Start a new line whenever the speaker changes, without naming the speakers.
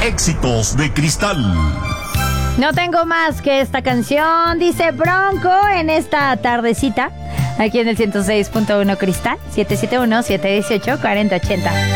éxitos de Cristal.
No tengo más que esta canción, dice Bronco, en esta tardecita, aquí en el 106.1 Cristal, 771-718-4080.